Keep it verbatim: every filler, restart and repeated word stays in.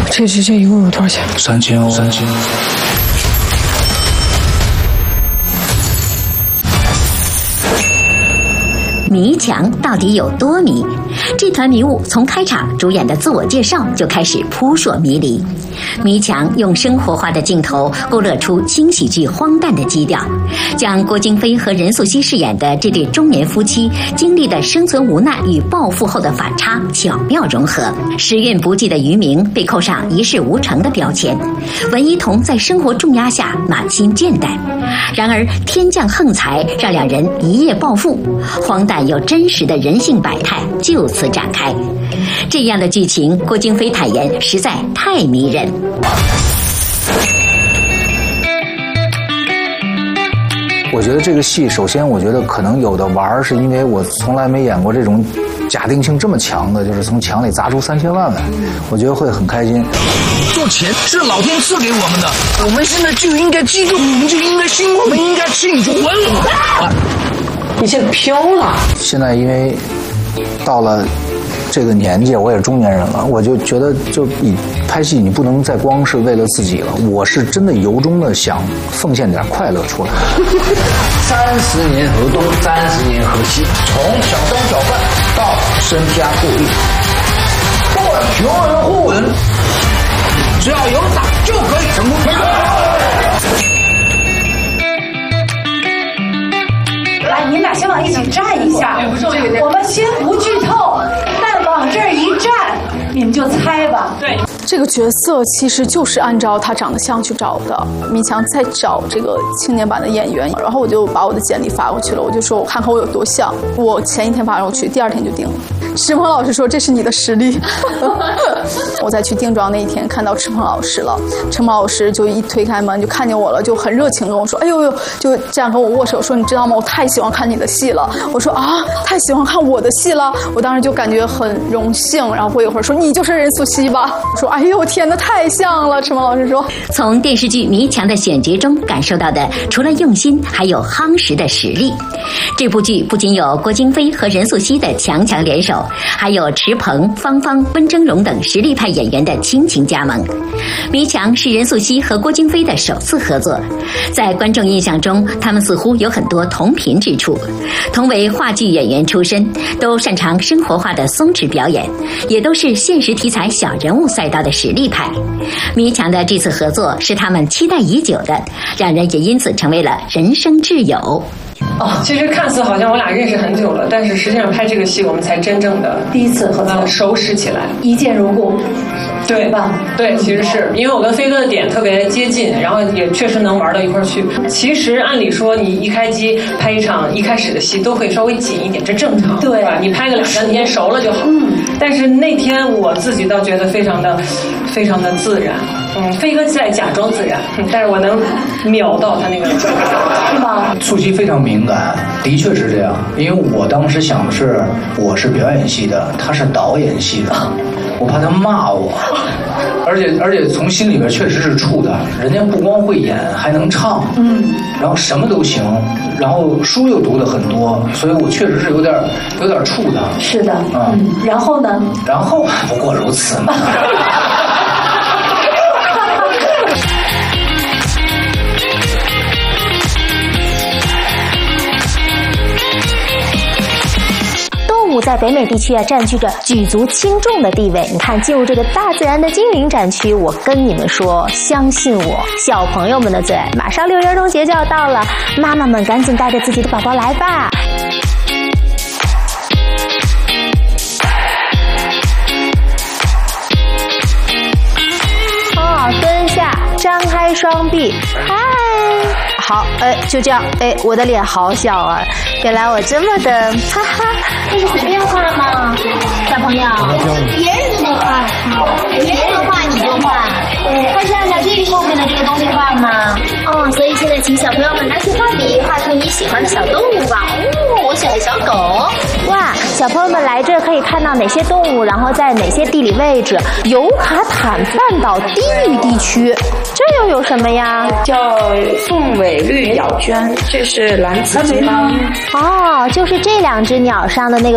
这这这一共有多少钱？ 三千哦，三千。 迷墙到底有多迷？这团迷雾从开场主演的自我介绍就开始扑朔迷离。迷墙用生活化的镜头勾勒出轻喜剧荒诞的基调，将郭京飞和任素汐饰演的这对中年夫妻经历的生存无奈与暴富后的反差巧妙融合。时运不济的渔民被扣上一事无成的标签，文一彤在生活重压下满心倦怠。然而天降横财，让两人一夜暴富，荒诞又真实的人性百态就此展开。这样的剧情，郭京飞坦言实在太迷人。 我觉得这个戏，首先我觉得可能有的玩，是因为我从来没演过这种假定性这么强的，就是从墙里砸出三千万来，我觉得会很开心。 做钱是老天赐给我们的，我们现在就应该记住，我们就应该兴奋，我们应该庆祝。 你现在飘了。 现在因为到了这个年纪，我也是中年人了，我就觉得，就你拍戏，你不能再光是为了自己了。我是真的由衷的想奉献点快乐出来。 三十年河东，三十年河西，从小商小贩到身家过亿，不管穷人富人，只要有胆就可以成功。 来，你们俩先往一起站一下，我们先不剧透，但往这儿一站，你们就猜吧。 对， 这个角色其实就是按照他长得像去找的。迷墙在找这个青年版的演员，然后我就把我的简历发过去了，我就说我看看我有多像。我前一天发过去，第二天就定了。池鹏老师说这是你的实力。我在去定妆那一天看到池鹏老师了，池鹏老师就一推开门就看见我了，就很热情跟我说：“哎呦呦！”就这样跟我握手说：“你知道吗？我太喜欢看你的戏了。”我说：“啊，太喜欢看我的戏了。”我当时就感觉很荣幸，然后过一会儿说：“你就是任素汐吧？”我说：“哎呦天哪，太像了！”池鹏老师说：“ 从电视剧《迷墙》的选角中感受到的，除了用心，还有夯实的实力。这部剧不仅有郭京飞和任素汐的强强联手，还有池鹏、芳芳、温峥嵘等实力派演员的倾情加盟。《迷墙》是任素汐和郭京飞的首次合作，在观众印象中，他们似乎有很多同频之处。同为话剧演员出身，都擅长生活化的松弛表演，也都是现实题材小人物赛道的实力派。《迷墙》的这次合作是他们期待已久的，让人也因此成为了人生挚友。 哦，其实看似好像我俩认识很久了，但是实际上拍这个戏，我们才真正的第一次合作， 熟识起来， 一见如故， 对吧？ 对，其实是因为我跟飞哥的点特别接近，然后也确实能玩到一块儿去。其实按理说，你一开机拍一场一开始的戏都会稍微紧一点，这正常， 对吧？你拍个两三天熟了就好。嗯。但是那天我自己倒觉得非常的、非常的自然。嗯，飞哥在假装自然，嗯、但是我能秒到他那个， 是吗？ 素汐非常敏感，的确是这样。因为我当时想的是，我是表演系的，他是导演系的，我怕他骂我，而且而且从心里边确实是怵的。人家不光会演，还能唱，嗯，然后什么都行，然后书又读的很多，所以我确实是有点有点怵的。 是的，嗯，嗯然后呢？ 然后不过如此嘛。 动物在北美地区啊，占据着举足轻重的地位。你看，进入这个大自然的精灵展区，我跟你们说，相信我，小朋友们的最爱。马上六一儿童节就要到了，妈妈们赶紧带着自己的宝宝来吧。啊，蹲下，张开双臂，嗨。好，哎，就这样，哎，我的脸好小啊！原来我这么的，哈哈， 这是随便画吗？小朋友，别人怎么画？别人画你就画，他是按照这后面的这个东西画吗？哦，所以现在请小朋友们拿起画笔，画出你喜欢的小动物吧。哦，我喜欢小狗。 哇，小朋友们来这可以看到哪些动物，然后在哪些地理位置？尤卡坦半岛低语地区，这又有什么呀？ 叫凤尾绿鸟鹃，这是蓝刺鸡吗？ 哦，就是这两只鸟上的那个